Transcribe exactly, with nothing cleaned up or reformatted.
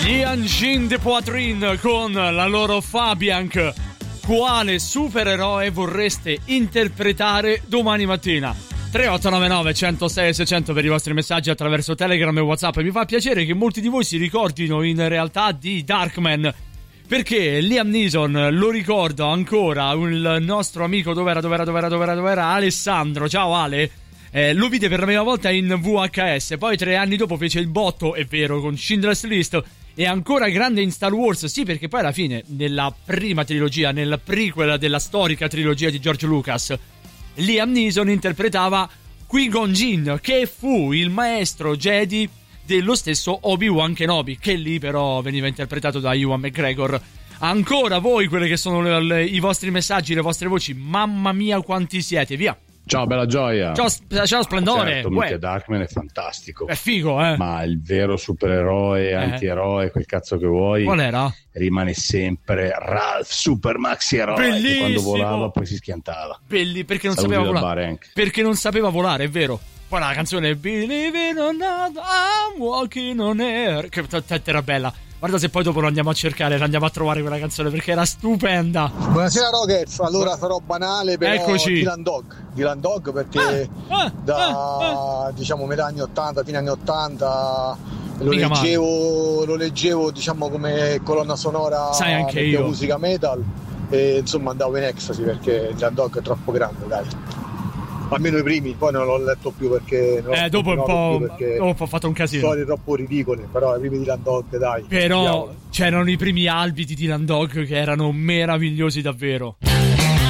Gli Angin de Poitrine con la loro Fabianc. Quale supereroe vorreste interpretare domani mattina? tre otto nove nove uno zero sei sei zero zero per i vostri messaggi attraverso Telegram e WhatsApp. E mi fa piacere che molti di voi si ricordino in realtà di Darkman, perché Liam Neeson, lo ricordo ancora, il nostro amico dov'era, dov'era, dov'era, dov'era, dov'era, Alessandro, ciao Ale, eh, lo vide per la prima volta in V H S, poi tre anni dopo fece il botto, è vero, con Schindler's List, e ancora grande in Star Wars, sì, perché poi alla fine, nella prima trilogia, nel prequel della storica trilogia di George Lucas, Liam Neeson interpretava Qui-Gon Jinn, che fu il maestro Jedi dello stesso Obi-Wan Kenobi, che lì però veniva interpretato da Ewan McGregor. Ancora voi, quelli che sono le, le, i vostri messaggi, le vostre voci, mamma mia quanti siete, via. Ciao bella gioia. Ciao, ciao splendore. Certo, minchia, Darkman è fantastico. È figo, eh. Ma il vero supereroe, eh. antieroe, quel cazzo che vuoi, qual era? Rimane sempre Ralph Super Maxi Eroe. Bellissimo. Che quando volava poi si schiantava. Belli, perché non Saluti sapeva dal volare. bar anche. Perché non sapeva volare, è vero. Poi la canzone Believe it or not, I'm walking on air, che era bella. Guarda se poi dopo lo andiamo a cercare, lo andiamo a trovare quella canzone, perché era stupenda. Buonasera Rockets, allora farò banale, però Eccoci. Dylan Dog, Dylan Dog perché ah, ah, da ah, ah. diciamo metà anni ottanta, fine anni ottanta lo Mica leggevo, lo leggevo diciamo come colonna sonora. Sai anche io. Musica metal e insomma andavo in ecstasy perché Dylan Dog è troppo grande, dai. Almeno i primi, poi non l'ho letto più perché non eh, dopo un po' perché dopo ho fatto un casino. Storie troppo ridicole, però i primi Dylan Dog, dai. Però andiamo. C'erano i primi albi di Dylan Dog che erano meravigliosi davvero.